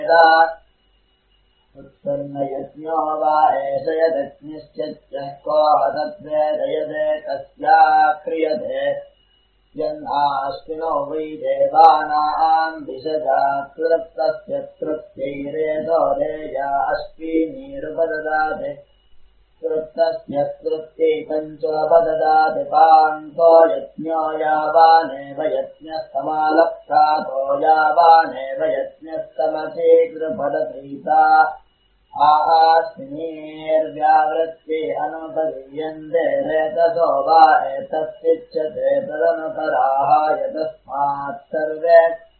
उत्पन्नयज्ञो वा एष यदग्निश्चित्यः को तद्वेदयते तस्या क्रियते यन्नाश्विनो वै देवानाम् दिशजा कृतस्य कृत्यैरेतो रेया अश्विनीरुपददाति कृतस्य कृत्यै पञ्चोपददाति पान्तो यज्ञो यावानेव यज्ञस्तमालक्षातो यावानेव यज्ञस्तमचीकृपदप्रीता आश्विनीर्व्यावृत्ति अनुपदीयन्ते रेतसो वा एतत्सिच्यते तदनुतराहाय तस्मात् सर्वे